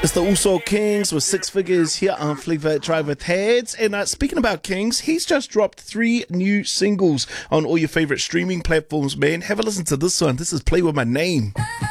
It's the Uso Kings with Six Figures here on Flavor Drive with Heads. And speaking about Kings, he's just dropped 3 new singles on all your favorite streaming platforms, man. Have a listen to this one. This is Play With My Name.